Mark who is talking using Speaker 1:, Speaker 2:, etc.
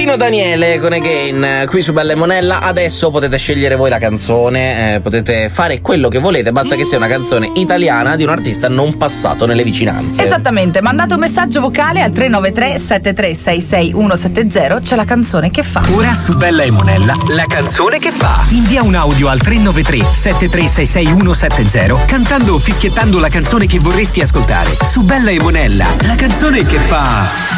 Speaker 1: Pino Daniele con Again qui su Bella e Monella. Adesso potete scegliere voi la canzone, potete fare quello che volete, basta che sia una canzone italiana di un artista non passato nelle vicinanze.
Speaker 2: Esattamente, mandate un messaggio vocale al 393 7366 170, c'è la canzone che fa.
Speaker 3: Ora su Bella e Monella, la canzone che fa. Invia un audio al 393 7366 170 cantando o fischiettando la canzone che vorresti ascoltare. Su Bella e Monella, la canzone che fa.